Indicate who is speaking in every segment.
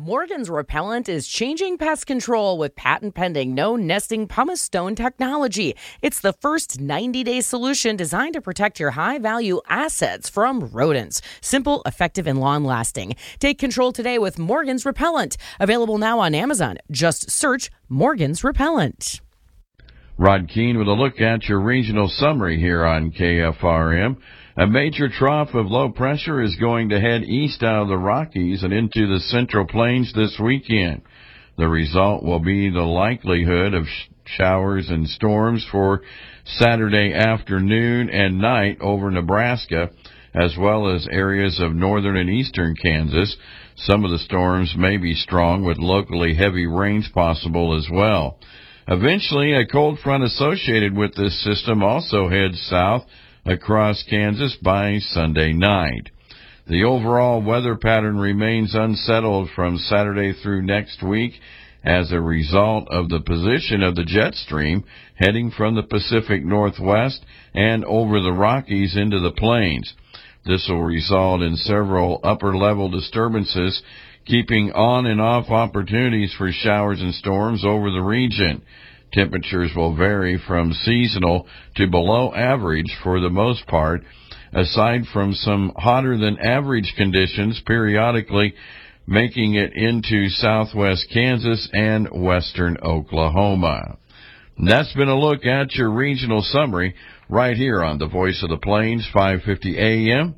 Speaker 1: Morgan's Repellent is changing pest control with patent-pending no-nesting pumice stone technology. It's the first 90-day solution designed to protect your high-value assets from rodents. Simple, effective, and long-lasting. Take control today with Morgan's Repellent. Available now on Amazon. Just search Morgan's Repellent.
Speaker 2: Rod Keene with a look at your regional summary here on KFRM. A major trough of low pressure is going to head east out of the Rockies and into the Central Plains this weekend. The result will be the likelihood of showers and storms for Saturday afternoon and night over Nebraska, as well as areas of northern and eastern Kansas. Some of the storms may be strong with locally heavy rains possible as well. Eventually, a cold front associated with this system also heads south across Kansas by Sunday night. The overall weather pattern remains unsettled from Saturday through next week as a result of the position of the jet stream heading from the Pacific Northwest and over the Rockies into the plains. This will result in several upper-level disturbances, keeping on and off opportunities for showers and storms over the region. Temperatures will vary from seasonal to below average for the most part, aside from some hotter than average conditions periodically making it into southwest Kansas and western Oklahoma. And that's been a look at your regional summary right here on the Voice of the Plains, 550 AM,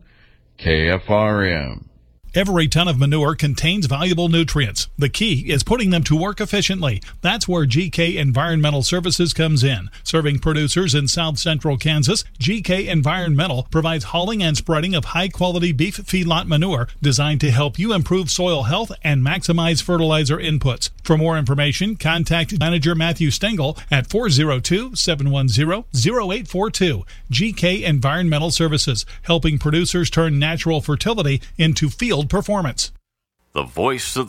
Speaker 2: KFRM.
Speaker 3: Every ton of manure contains valuable nutrients. The key is putting them to work efficiently. That's where GK Environmental Services comes in. Serving producers in south central Kansas, GK Environmental provides hauling and spreading of high-quality beef feedlot manure designed to help you improve soil health and maximize fertilizer inputs. For more information, contact Manager Matthew Stengel at 402-710-0842. GK Environmental Services, helping producers turn natural fertility into field performance.
Speaker 4: The Voice of the